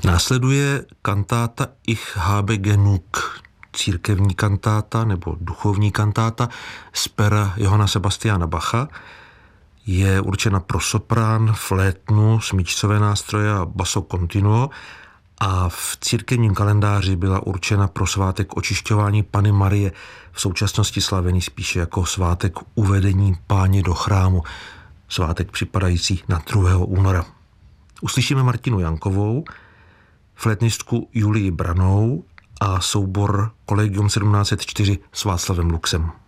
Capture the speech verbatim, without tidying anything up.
Následuje kantáta Ich habe genug, církevní kantáta nebo duchovní kantáta z pera Johanna Sebastiana Bacha. Je určena pro soprán, flétnu, smyčcové nástroje a basso continuo a v církevním kalendáři byla určena pro svátek očišťování Panny Marie, v současnosti slavený spíše jako svátek uvedení Páně do chrámu, svátek připadající na druhého února. Uslyšíme Martinu Jankovou, flétnistku Julii Branou a soubor Collegium sedmnáct set čtyři s Václavem Luxem.